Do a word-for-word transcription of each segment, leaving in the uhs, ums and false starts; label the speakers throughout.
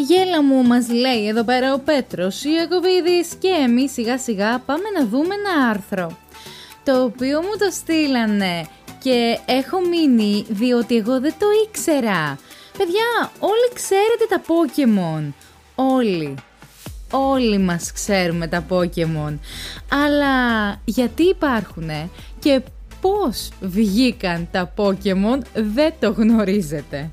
Speaker 1: Γέλα μου, μας λέει εδώ πέρα ο Πέτρος Ιακωβίδης, και εμείς σιγά σιγά πάμε να δούμε ένα άρθρο, το οποίο μου το στείλανε και έχω μείνει διότι εγώ δεν το ήξερα. Παιδιά, όλοι ξέρετε τα Pokemon. Όλοι. Όλοι μας ξέρουμε τα Pokemon. Αλλά γιατί υπάρχουνε και πώς βγήκαν τα Pokemon δεν το γνωρίζετε.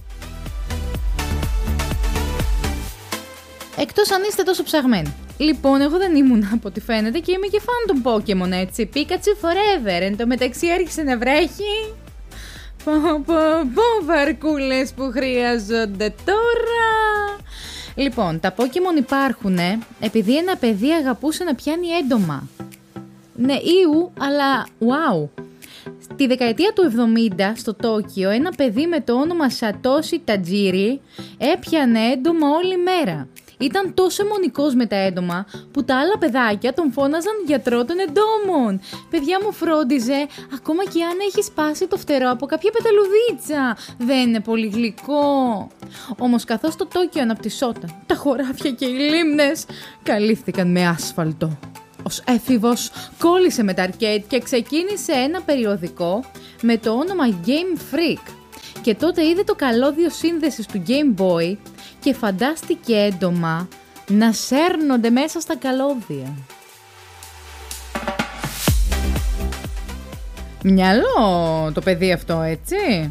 Speaker 1: Εκτός αν είστε τόσο ψαγμένοι. Λοιπόν, εγώ δεν ήμουν από ό,τι φαίνεται και είμαι και φαν των Pokemon, έτσι. Pikachu forever. Εν τω μεταξύ άρχισε να βρέχει. Πω πω πω βαρκούλες που χρειάζονται τώρα. Λοιπόν, τα Pokemon υπάρχουν επειδή ένα παιδί αγαπούσε να πιάνει έντομα. Ναι, ήου, αλλά wow. Στη δεκαετία του εβδομήντα στο Τόκιο ένα παιδί με το όνομα Σατόσι Τατζίρι έπιανε έντομα όλη μέρα. Ήταν τόσο αιμονικός με τα έντομα που τα άλλα παιδάκια τον φώναζαν γιατρό των εντόμων. Παιδιά, μου φρόντιζε ακόμα και αν έχει σπάσει το φτερό από κάποια πεταλουδίτσα. Δεν είναι πολύ γλυκό. Όμως καθώς το Τόκιο αναπτυσσόταν, τα χωράφια και οι λίμνες καλύφθηκαν με άσφαλτο. Ως έφηβος κόλλησε με τα arcade και ξεκίνησε ένα περιοδικό με το όνομα Game Freak. Και τότε είδε το καλώδιο σύνδεσης του Game Boy και φαντάστηκε έντομα να σέρνονται μέσα στα καλώδια. Μυαλό το παιδί αυτό, έτσι.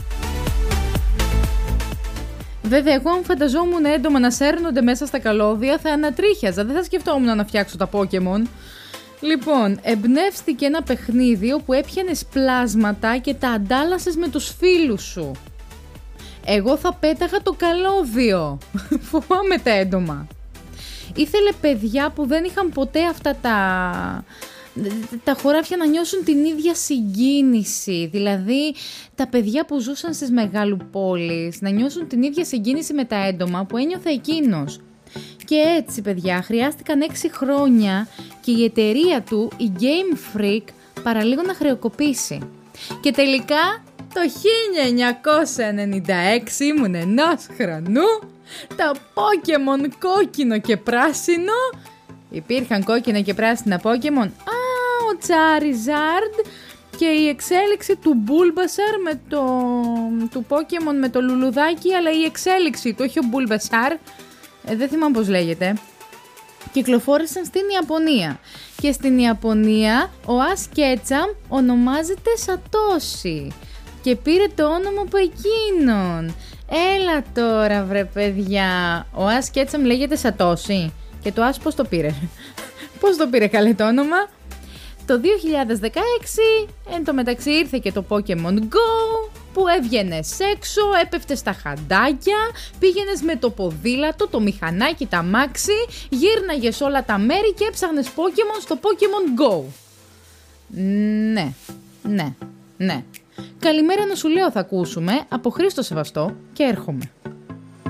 Speaker 1: Βέβαια, εγώ αν φανταζόμουν έντομα να σέρνονται μέσα στα καλώδια θα ανατρίχιαζα, δεν θα σκεφτόμουν να φτιάξω τα Pokemon. Λοιπόν, εμπνεύστηκε ένα παιχνίδι όπου έπιανες πλάσματα και τα αντάλλασες με τους φίλους σου. Εγώ θα πέταγα το καλώδιο. Φοβάμαι τα έντομα. Ήθελε παιδιά που δεν είχαν ποτέ αυτά τα... τα χωράφια να νιώσουν την ίδια συγκίνηση. Δηλαδή, τα παιδιά που ζούσαν στις μεγαλοπόλεις να νιώσουν την ίδια συγκίνηση με τα έντομα που ένιωθε εκείνος. Και έτσι, παιδιά, χρειάστηκαν έξι χρόνια και η εταιρεία του, η Game Freak, παραλίγο να χρεοκοπήσει. Και τελικά, το χίλια εννιακόσια ενενήντα έξι, ήμουν ενός χρονού, τα Pokemon κόκκινο και πράσινο, υπήρχαν κόκκινα και πράσινα Pokemon, α, ο Charizard και η εξέλιξη του Bulbasaur με το... του Pokemon με το λουλουδάκι, αλλά η εξέλιξη του, όχι ο Bulbasaur, ε, δεν θυμάμαι πώς λέγεται, κυκλοφόρησαν στην Ιαπωνία. Και στην Ιαπωνία ο Ash Ketchum ονομάζεται Satoshi και πήρε το όνομα από εκείνον. Έλα τώρα βρε παιδιά, ο Ash Ketchum λέγεται Satoshi και το Ash πώς το πήρε? Πώς το πήρε καλέ το όνομα? Το δύο χιλιάδες δεκαέξι εν τω μεταξύ ήρθε και το Pokemon Go που έβγαινες έξω, έπεφτες στα χαντάκια, πήγαινες με το ποδήλατο, το μηχανάκι, τα μάξι, γύρναγες όλα τα μέρη και έψαχνες Pokemon στο Pokemon Go. Ναι, ναι, ναι. Καλημέρα να σου λέω θα ακούσουμε από Χρήστο Σεβαστό και έρχομαι.